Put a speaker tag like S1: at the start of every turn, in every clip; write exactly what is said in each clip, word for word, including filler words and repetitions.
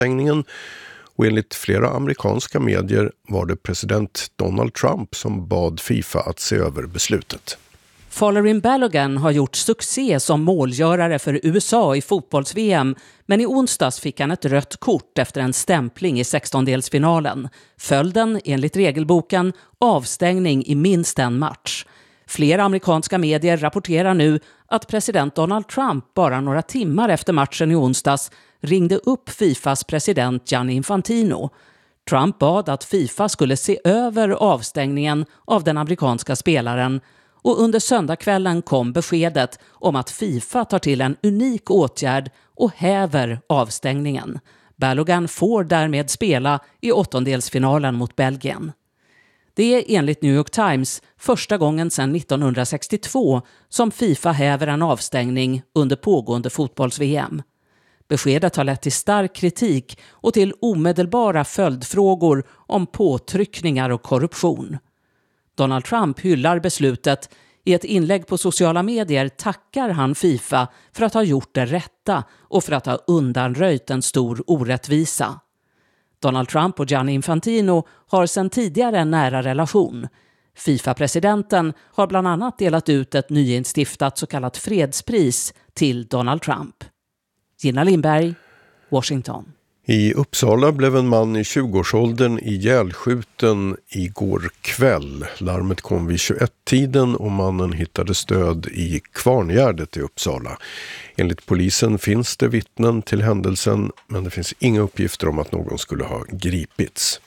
S1: avstängningen. Och enligt flera amerikanska medier var det president Donald Trump som bad FIFA att se över beslutet.
S2: Folarin Balogun har gjort succé som målgörare för U S A i fotbolls-V M, men i onsdags fick han ett rött kort efter en stämpling i sextondelsfinalen. Följden, enligt regelboken, avstängning i minst en match. Flera amerikanska medier rapporterar nu att president Donald Trump bara några timmar efter matchen i onsdags ringde upp FIFAs president Gianni Infantino. Trump bad att FIFA skulle se över avstängningen av den amerikanska spelaren, och under söndagskvällen kom beskedet om att FIFA tar till en unik åtgärd och häver avstängningen. Balogun får därmed spela i åttondelsfinalen mot Belgien. Det är enligt New York Times första gången sedan nittonhundrasextiotvå som FIFA häver en avstängning under pågående fotbolls-V M. Beskedet har lett till stark kritik och till omedelbara följdfrågor om påtryckningar och korruption. Donald Trump hyllar beslutet. I ett inlägg på sociala medier tackar han FIFA för att ha gjort det rätta och för att ha undanröjt en stor orättvisa. Donald Trump och Gianni Infantino har sedan tidigare en nära relation. FIFA-presidenten har bland annat delat ut ett nyinstiftat så kallat fredspris till Donald Trump. Gina Lindberg, Washington.
S1: I Uppsala blev en man i tjugoårsåldern ihjälskjuten igår kväll. Larmet kom vid tjugoett-tiden och mannen hittades död i Kvarngärdet i Uppsala. Enligt polisen finns det vittnen till händelsen, men det finns inga uppgifter om att någon skulle ha gripits.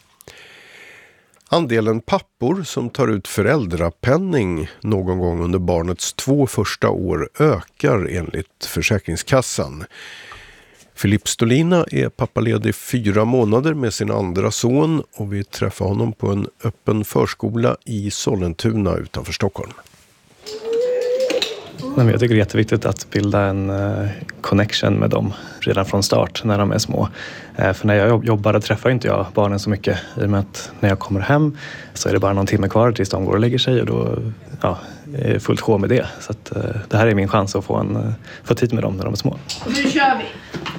S1: Andelen pappor som tar ut föräldrapenning någon gång under barnets två första år ökar enligt Försäkringskassan. Filip Stolina är pappaledig fyra månader med sin andra son och vi träffar honom på en öppen förskola i Sollentuna utanför Stockholm.
S3: Jag tycker det är jätteviktigt att bilda en connection med dem redan från start när de är små. För när jag jobbar träffar inte jag barnen så mycket i och med att när jag kommer hem så är det bara någon timme kvar tills de går och lägger sig och då ja, är det fullt sjå med det. Så att, det här är min chans att få, en, få tid med dem när de är små.
S4: Nu kör vi!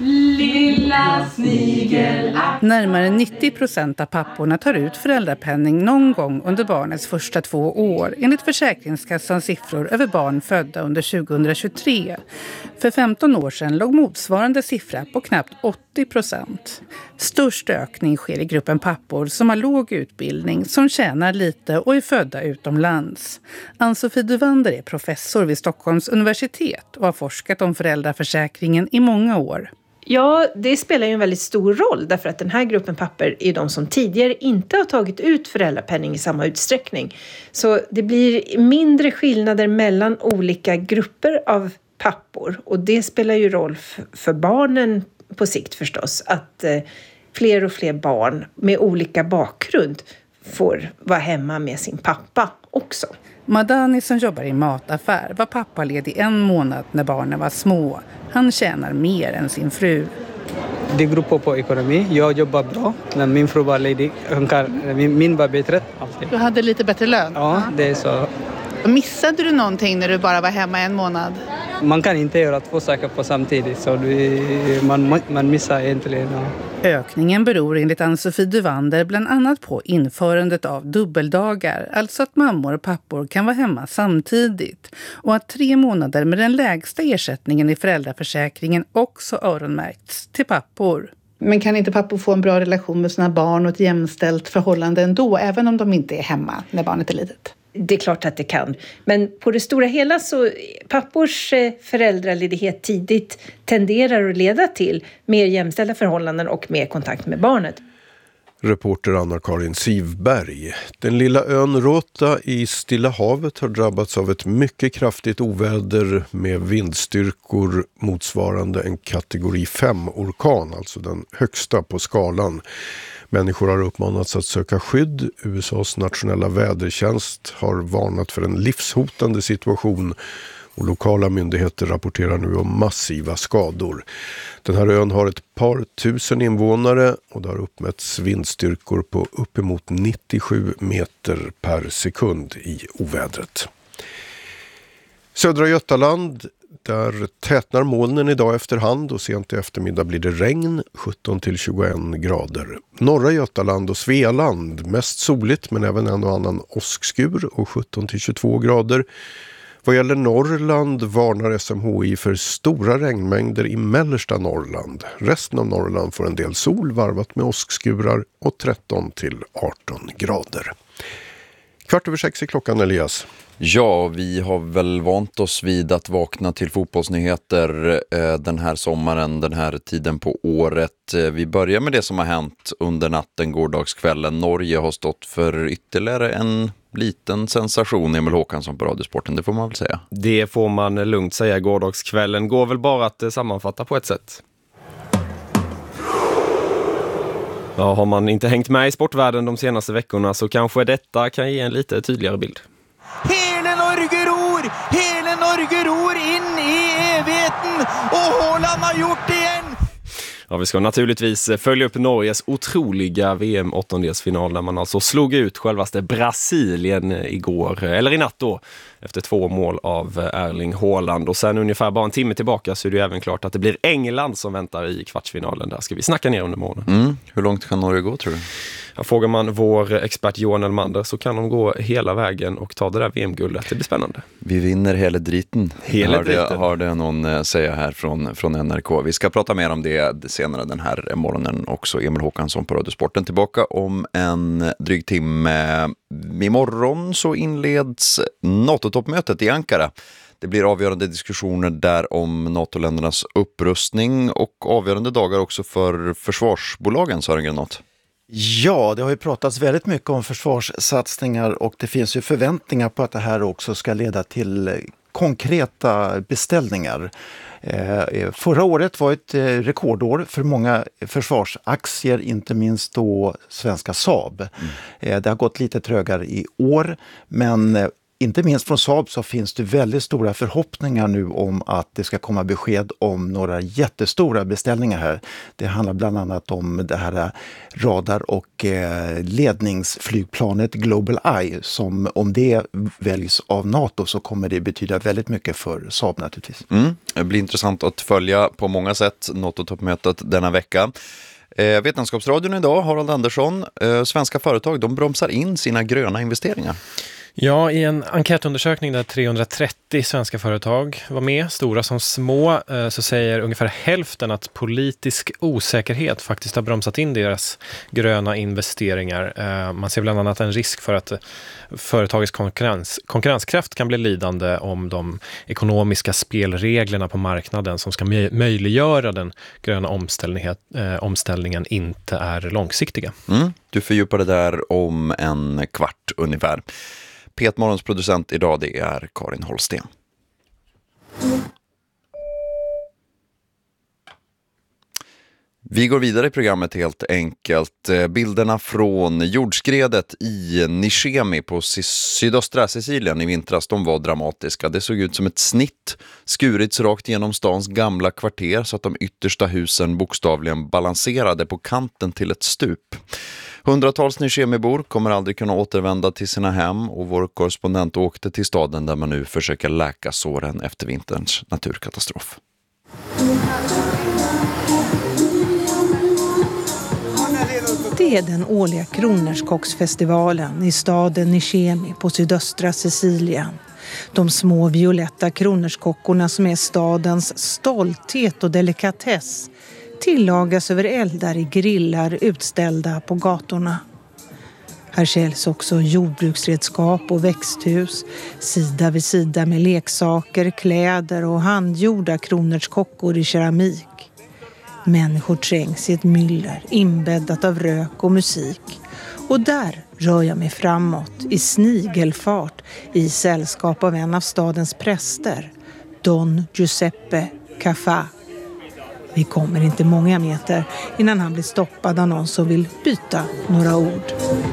S4: Lilla snigel.
S5: Närmare nittio procent av papporna tar ut föräldrapenning någon gång under barnets första två år enligt Försäkringskassans siffror över barn födda under tjugohundratjugotre. För femton år sedan låg motsvarande siffra på knappt åttio procent. Störst ökning sker i gruppen pappor som har låg utbildning, som tjänar lite och är födda utomlands. Ann-Sofie Duvander är professor vid Stockholms universitet och har forskat om föräldraförsäkringen i många år.
S6: Ja, det spelar ju en väldigt stor roll därför att den här gruppen papper är de som tidigare inte har tagit ut föräldrapenning i samma utsträckning. Så det blir mindre skillnader mellan olika grupper av pappor och det spelar ju roll för barnen på sikt förstås. Att eh, fler och fler barn med olika bakgrund får vara hemma med sin pappa också.
S5: Madani som jobbar i mataffär var pappaledig en månad när barnen var små. Han tjänar mer än sin fru.
S7: Det beror på, på ekonomi. Jag jobbar bra, men min fru var ledig. Hon kan, min, min var bättre. Alltid.
S4: Du hade lite bättre lön?
S7: Ja, det är så.
S4: Missade du någonting när du bara var hemma en månad?
S7: Man kan inte göra två saker på samtidigt, så du, man, man missar egentligen. Ja.
S5: Ökningen beror enligt Ann-Sofie Duvander bland annat på införandet av dubbeldagar, alltså att mammor och pappor kan vara hemma samtidigt, och att tre månader med den lägsta ersättningen i föräldraförsäkringen också öronmärkts till pappor.
S4: Men kan inte pappor få en bra relation med sina barn och ett jämställt förhållande ändå, även om de inte är hemma när barnet är litet?
S6: Det är klart att det kan. Men på det stora hela så pappors föräldraledighet tidigt tenderar att leda till mer jämställda förhållanden och mer kontakt med barnet.
S1: Reporter Anna-Karin Sivberg. Den lilla ön Rota i Stilla havet har drabbats av ett mycket kraftigt oväder med vindstyrkor motsvarande en kategori fem-orkan, alltså den högsta på skalan. Människor har uppmanats att söka skydd. U S A:s nationella vädertjänst har varnat för en livshotande situation och lokala myndigheter rapporterar nu om massiva skador. Den här ön har ett par tusen invånare och det har uppmätts vindstyrkor på uppemot nittiosju meter per sekund i ovädret. Södra Götaland, där tätnar molnen idag efterhand och sent i eftermiddag blir det regn, sjutton till tjugoen grader. Norra Götaland och Svealand, mest soligt men även en och annan åskskur och sjutton till tjugotvå grader. Vad gäller Norrland varnar S M H I för stora regnmängder i mellersta Norrland. Resten av Norrland får en del sol varvat med åskskurar och tretton till arton grader. Kvart över sex i klockan, Elias.
S8: Ja, vi har väl vant oss vid att vakna till fotbollsnyheter eh, den här sommaren, den här tiden på året. Eh, vi börjar med det som har hänt under natten, gårdagskvällen. Norge har stått för ytterligare en liten sensation, Emil Håkansson på Radiosporten, det får man väl säga.
S9: Det får man lugnt säga. Gårdagskvällen går väl bara att sammanfatta på ett sätt. Ja, har man inte hängt med i sportvärlden de senaste veckorna så kanske detta kan ge en lite tydligare bild.
S10: Hele Norge ror! Hele Norge ror in i evigheten! Och Haaland har gjort det igen!
S9: Ja, vi ska naturligtvis följa upp Norges otroliga V M-åttondelsfinal där man alltså slog ut självaste Brasilien igår, eller i natt då, efter två mål av Erling Haaland. Och sen ungefär bara en timme tillbaka så är det även klart att det blir England som väntar i kvartsfinalen. Där ska vi snacka ner under morgonen.
S8: Mm. Hur långt kan Norge gå, tror du?
S9: Ja, frågar man vår expert Johan Elmander så kan de gå hela vägen och ta det där V M-guldet. Det blir spännande.
S8: Vi vinner hela driten.
S9: Hela
S8: har, det,
S9: driten.
S8: har det någon säga här från, från N R K. Vi ska prata mer om det senare den här morgonen också. Emil Håkansson på Radiosporten tillbaka om en dryg timme. Imorgon så inleds NATO-toppmötet i Ankara. Det blir avgörande diskussioner där om NATO-ländernas upprustning och avgörande dagar också för försvarsbolagen, Sören Granat.
S11: Ja, det har ju pratats väldigt mycket om försvarssatsningar och det finns ju förväntningar på att det här också ska leda till konkreta beställningar. Eh, förra året var ett eh, rekordår för många försvarsaktier, inte minst då svenska Saab. Mm. Eh, det har gått lite trögare i år, men eh, inte minst från Saab så finns det väldigt stora förhoppningar nu om att det ska komma besked om några jättestora beställningar här. Det handlar bland annat om det här radar- och eh, ledningsflygplanet Global Eye som om det väljs av NATO så kommer det betyda väldigt mycket för Saab naturligtvis.
S8: Mm. Det blir intressant att följa på många sätt NATO-toppmötet denna vecka. Eh, Vetenskapsradion idag, Harald Andersson, eh, svenska företag de bromsar in sina gröna investeringar.
S12: Ja, i en enkätundersökning där trehundratrettio svenska företag var med, stora som små, så säger ungefär hälften att politisk osäkerhet faktiskt har bromsat in deras gröna investeringar. Man ser bland annat en risk för att företagets konkurrens, konkurrenskraft kan bli lidande om de ekonomiska spelreglerna på marknaden som ska möjliggöra den gröna omställningen inte är långsiktiga.
S8: Mm, du fördjupar det där om en kvart ungefär. P ett Morgons producent idag, det är Karin Holsten. Vi går vidare i programmet helt enkelt. Bilderna från jordskredet i Nishemi på sydöstra Sicilien i vintras, de var dramatiska. Det såg ut som ett snitt skurits rakt genom stans gamla kvarter så att de yttersta husen bokstavligen balanserade på kanten till ett stup. Hundratals Nishemibor kommer aldrig kunna återvända till sina hem och vår korrespondent åkte till staden där man nu försöker läka såren efter vinterns naturkatastrof.
S13: Det är den årliga Kronärtskocksfestivalen i staden Nishemi på sydöstra Sicilien. De små violetta kronärtskockorna som är stadens stolthet och delikatess tillagas över eldar i grillar utställda på gatorna. Här säljs också jordbruksredskap och växthus, sida vid sida med leksaker, kläder och handgjorda kronärtskockor i keramik. Människor trängs i ett myller inbäddat av rök och musik. Och där rör jag mig framåt i snigelfart i sällskap av en av stadens präster, Don Giuseppe Caffa. Vi kommer inte många meter innan han blir stoppad av någon som vill byta några ord.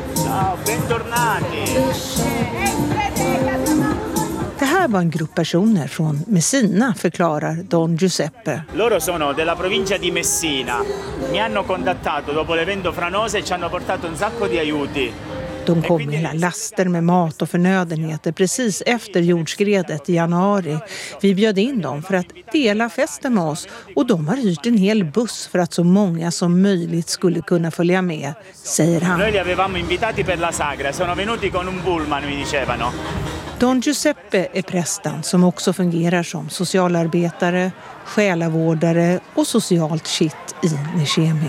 S13: Det här var en grupp personer från Messina, förklarar Don Giuseppe.
S14: Loro sono della provincia di Messina. Mi hanno contattato dopo l'evento Franose e ci hanno portato un sacco di aiuti.
S13: De kom med hela laster med mat och förnödenheter precis efter jordskredet i januari. Vi bjöd in dem för att dela festen med oss och de har hyrt en hel buss för att så många som möjligt skulle kunna följa med, säger han.
S14: Noi li avevamo invitati per la sagra, sono venuti con un pullman, mi dicevano.
S13: Don Giuseppe är prästen som också fungerar som socialarbetare, själavårdare och socialt kitt i Nishemi.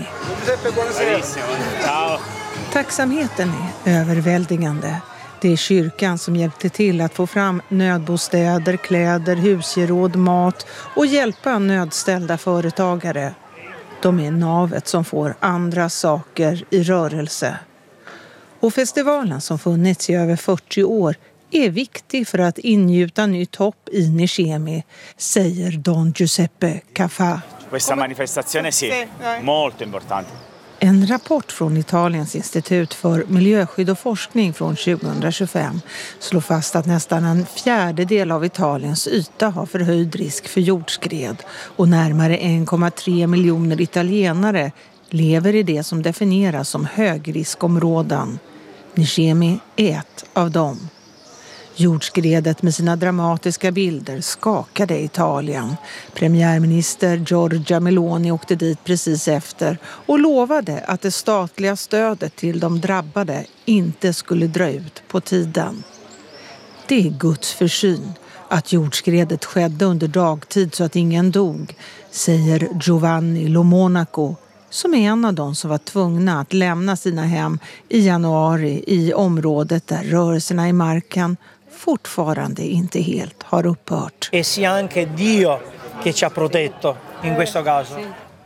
S13: Tacksamheten är överväldigande. Det är kyrkan som hjälpte till att få fram nödbostäder, kläder, husgeråd, mat och hjälpa nödställda företagare. De är navet som får andra saker i rörelse. Och festivalen som funnits i över fyrtio år är viktig för att ingjuta nytt hopp i Nishemi, säger Don Giuseppe Cafà.
S14: Questa manifestazione sì, molto importante.
S13: En rapport från Italiens institut för miljöskydd och forskning från tjugohundratjugofem slår fast att nästan en fjärdedel av Italiens yta har förhöjd risk för jordskred och närmare en komma tre miljoner italienare lever i det som definieras som högriskområden. Nishemi är ett av dem. Jordskredet med sina dramatiska bilder skakade Italien. Premiärminister Giorgia Meloni åkte dit precis efter och lovade att det statliga stödet till de drabbade inte skulle dra ut på tiden. Det är Guds försyn att jordskredet skedde under dagtid så att ingen dog, säger Giovanni Lo Monaco, som är en av de som var tvungna att lämna sina hem i januari i området där rörelserna i marken fortfarande inte helt har upphört.
S15: E sia anche Dio che ci ha protetto in questo caso.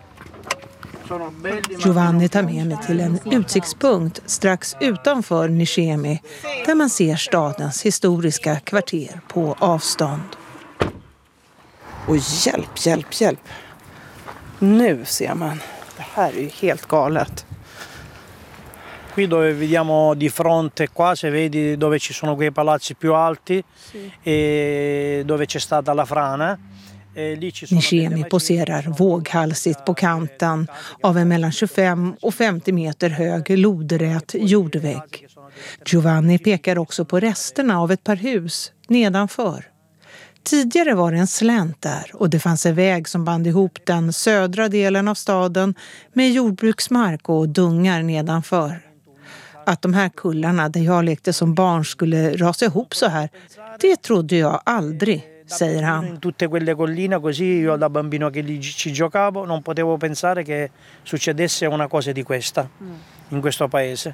S13: Giovanni tar med mig till en utsiktspunkt strax utanför Nishemi där man ser stadens historiska kvarter på avstånd.
S16: Och hjälp, hjälp, hjälp. Nu ser man. Det här är ju helt galet.
S15: Qui dove vediamo di fronte qua, se vedi dove ci sono quei palazzi più alti e dove c'è stata la frana.
S13: Nishemi poserar våghalsigt på kanten av en mellan tjugofem och femtio meter hög lodrät jordvägg. Giovanni pekar också på resterna av ett par hus nedanför. Tidigare var det en slänt där och det fanns en väg som band ihop den södra delen av staden med jordbruksmark och dungar nedanför. Att de här kullarna där jag lekte som barn skulle rasa ihop så här, det trodde jag aldrig, säger han.
S15: In tutte quelle colline così io da bambino che lì ci giocavo non potevo pensare che succedesse una cosa di questa in questo paese.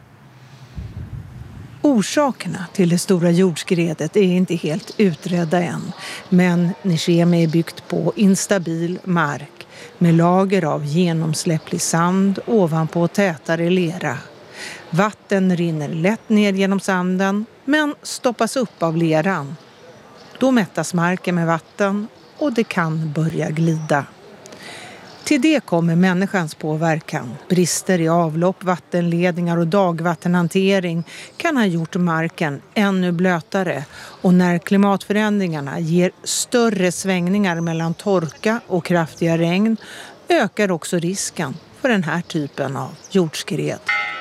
S13: Orsakerna till det stora jordskredet är inte helt utredda än, men Nishemi är byggt på instabil mark med lager av genomsläpplig sand ovanpå tätare lera. Vatten rinner lätt ner genom sanden men stoppas upp av leran. Då mättas marken med vatten och det kan börja glida. Till det kommer människans påverkan. Brister i avlopp, vattenledningar och dagvattenhantering kan ha gjort marken ännu blötare. Och när klimatförändringarna ger större svängningar mellan torka och kraftiga regn ökar också risken för den här typen av jordskred.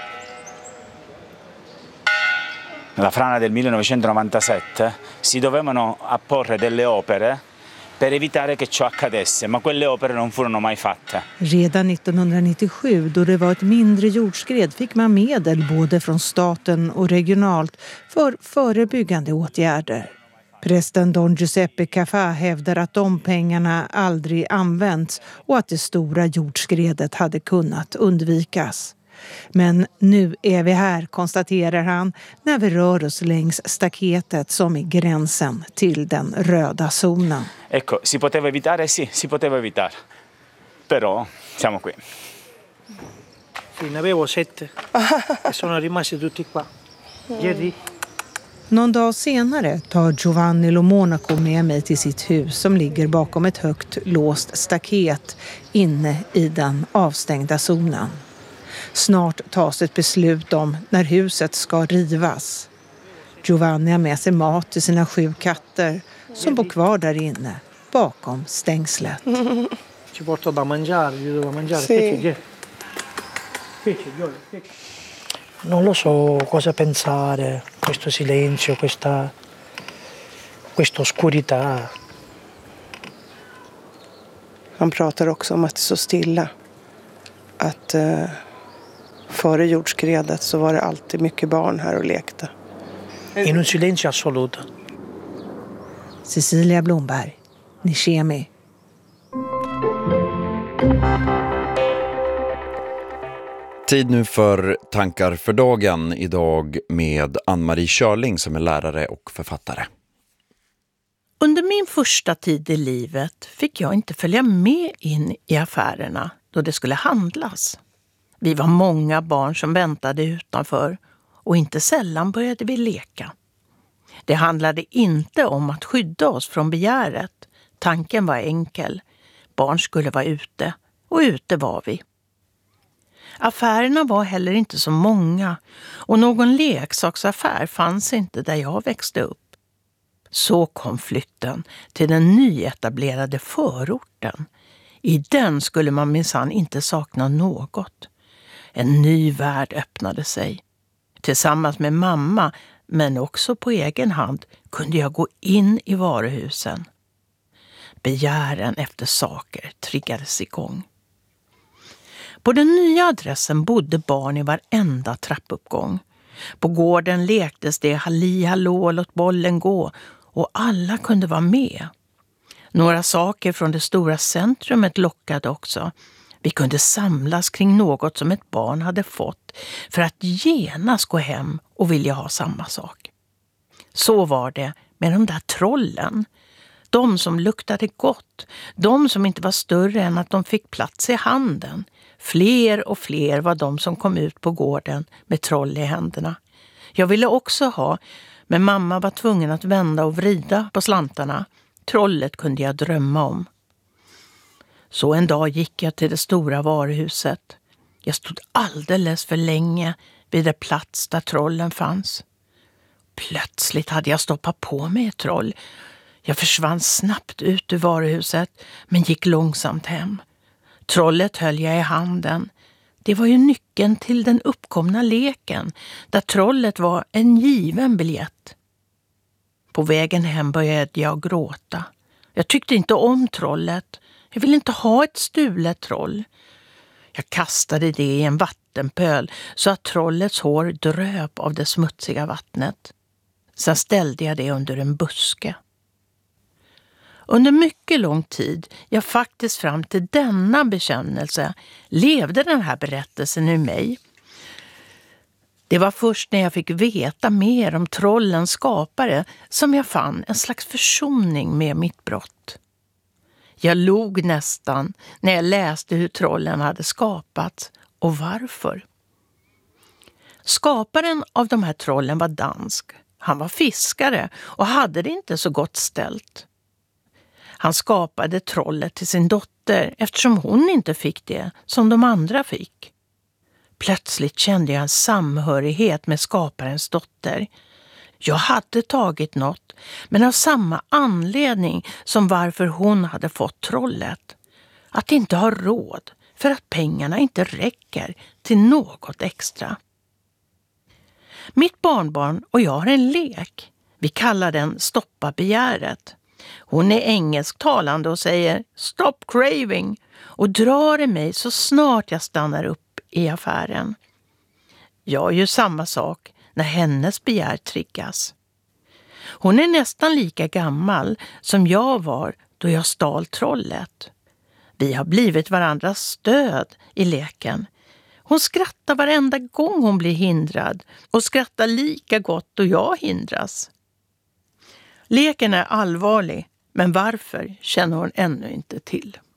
S14: Nella frana del millenovecentonovantasette si dovevano apporre delle opere per evitare che ciò accadesse, ma quelle opere non furono mai fatte.
S13: Redan nittonhundranittiosju, då det var ett mindre jordskred, fick man medel både från staten och regionalt för förebyggande åtgärder. Prästen Don Giuseppe Cafà hävdar att de pengarna aldrig använts och att det stora jordskredet hade kunnat undvikas. Men nu är vi här, konstaterar han, när vi rör oss längs staketet som är gränsen till den röda zonen.
S14: Ecco, si poteva evitare? Sì, si poteva evitare. Però siamo qui.
S15: Sì, ne avevo sette e sono rimasti tutti qua. Ieri.
S13: Någon dag senare tar Giovanni Lo Monaco med mig till sitt hus som ligger bakom ett högt låst staket inne i den avstängda zonen. Snart tas ett beslut om när huset ska rivas. Giovanni har med sig mat till sina sju katter som bor kvar där inne bakom stängslet.
S15: Ci porto da mangiare, io devo mangiare.
S16: Sì.
S15: Non lo so cosa pensare, questo silenzio, questa, questa oscurità.
S16: Han pratar också om att det är så stilla. Att eh, före jordskredet så var det alltid mycket barn här och lekte.
S15: In un silenzio assoluto.
S13: Cecilia Blomberg, Nishemi.
S8: Tid nu för tankar för dagen, idag med Ann-Marie Körling som är lärare och författare.
S17: Under min första tid i livet fick jag inte följa med in i affärerna då det skulle handlas. Vi var många barn som väntade utanför och inte sällan började vi leka. Det handlade inte om att skydda oss från begäret. Tanken var enkel. Barn skulle vara ute och ute var vi. Affärerna var heller inte så många och någon leksaksaffär fanns inte där jag växte upp. Så kom flytten till den nyetablerade förorten. I den skulle man minsann inte sakna något. En ny värld öppnade sig. Tillsammans med mamma, men också på egen hand, kunde jag gå in i varuhusen. Begären efter saker triggades igång. På den nya adressen bodde barn i varenda trappuppgång. På gården lektes det halli hallå, låt bollen gå och alla kunde vara med. Några saker från det stora centrumet lockade också. Vi kunde samlas kring något som ett barn hade fått för att genast gå hem och vilja ha samma sak. Så var det med de där trollen. De som luktade gott. De som inte var större än att de fick plats i handen. Fler och fler var de som kom ut på gården med troll i händerna. Jag ville också ha, men mamma var tvungen att vända och vrida på slantarna. Trollet kunde jag drömma om. Så en dag gick jag till det stora varuhuset. Jag stod alldeles för länge vid den plats där trollen fanns. Plötsligt hade jag stoppat på mig ett troll. Jag försvann snabbt ut ur varuhuset men gick långsamt hem. Trollet höll jag i handen. Det var ju nyckeln till den uppkomna leken, där trollet var en given biljett. På vägen hem började jag gråta. Jag tyckte inte om trollet. Jag ville inte ha ett stulet troll. Jag kastade det i en vattenpöl så att trollets hår dröp av det smutsiga vattnet. Sen ställde jag det under en buske. Under mycket lång tid, ja faktiskt fram till denna bekännelse, levde den här berättelsen i mig. Det var först när jag fick veta mer om trollens skapare som jag fann en slags försoning med mitt brott. Jag log nästan när jag läste hur trollen hade skapats och varför. Skaparen av de här trollen var dansk. Han var fiskare och hade det inte så gott ställt. Han skapade trollet till sin dotter eftersom hon inte fick det som de andra fick. Plötsligt kände jag en samhörighet med skaparens dotter. Jag hade tagit något, men av samma anledning som varför hon hade fått trollet. Att inte ha råd för att pengarna inte räcker till något extra. Mitt barnbarn och jag har en lek. Vi kallar den Stoppa begäret. Hon är engelsktalande och säger Stop craving och drar i mig så snart jag stannar upp i affären. Jag gör samma sak när hennes begär triggas. Hon är nästan lika gammal som jag var då jag stal trollet. Vi har blivit varandras stöd i leken. Hon skrattar varenda gång hon blir hindrad och skrattar lika gott då jag hindras. Leken är allvarlig, men varför känner hon ännu inte till.